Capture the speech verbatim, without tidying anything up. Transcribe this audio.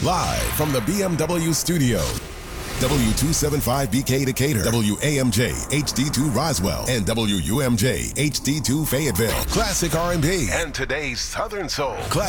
Live from the B M W studio. W two seventy-five B K Decatur, W A M J H D two Roswell, and W U M J H D two Fayetteville. Classic R and B and today's Southern Soul.